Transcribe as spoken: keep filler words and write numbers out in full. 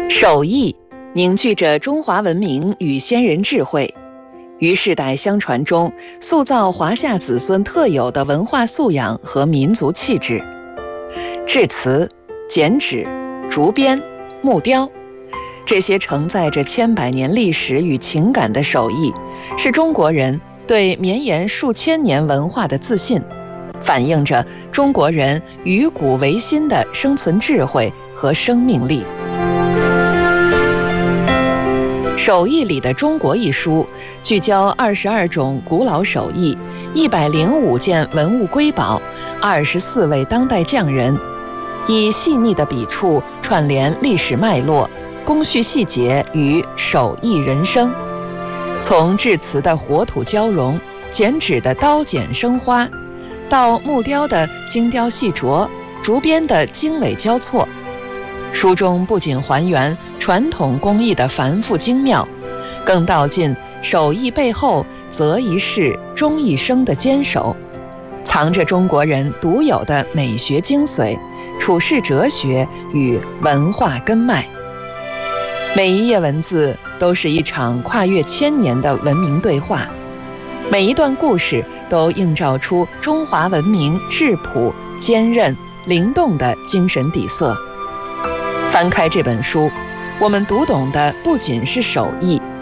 手艺凝聚着中华文明与先人智慧，于世代相传中塑造华夏子孙特有的文化素养和民族气质。制瓷、剪纸、竹编、木雕，这些承载着千百年历史与情感的手艺，是中国人对绵延数千年文化的自信，反映着中国人与古为新的生存智慧和生命力。手艺里的中国一书聚焦二十二种古老手艺，一百零五件文物瑰宝，二十四位当代匠人，以细腻的笔触串联历史脉络、工序细节与手艺人生。从制瓷的火土交融，剪纸的刀剪生花，到木雕的精雕细琢，竹编的经纬交错，书中不仅还原传统工艺的繁复精妙，更道尽手艺背后择一事终一生的坚守，藏着中国人独有的美学精髓、处世哲学与文化根脉。每一页文字都是一场跨越千年的文明对话，每一段故事都映照出中华文明质朴、坚韧、灵动的精神底色。翻开这本书，我们读懂的不仅是手艺，